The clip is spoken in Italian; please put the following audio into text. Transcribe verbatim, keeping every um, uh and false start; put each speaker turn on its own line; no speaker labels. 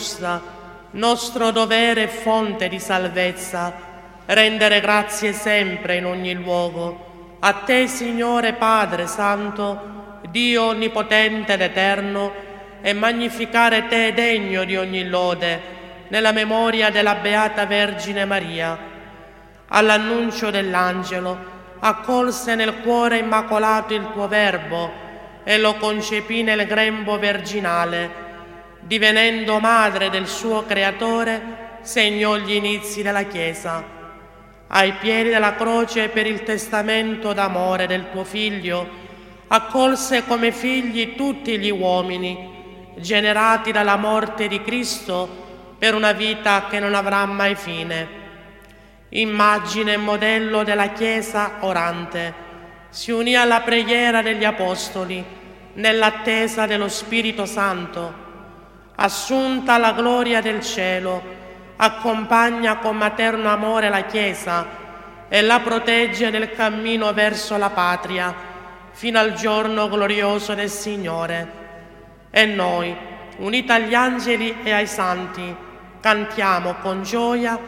giusta, nostro dovere e fonte di salvezza, rendere grazie sempre in ogni luogo. A te, Signore Padre Santo, Dio onnipotente ed eterno, e magnificare te degno di ogni lode, nella memoria della Beata Vergine Maria. All'annuncio dell'angelo, accolse nel cuore immacolato il tuo Verbo e lo concepì nel grembo virginale. Divenendo madre del suo Creatore, segnò gli inizi della Chiesa. Ai piedi della croce, per il testamento d'amore del tuo Figlio, accolse come figli tutti gli uomini, generati dalla morte di Cristo per una vita che non avrà mai fine. Immagine e modello della Chiesa orante, si unì alla preghiera degli Apostoli nell'attesa dello Spirito Santo. Assunta alla gloria del cielo, accompagna con materno amore la Chiesa e la protegge nel cammino verso la patria, fino al giorno glorioso del Signore. E noi, uniti agli angeli e ai santi, cantiamo con gioia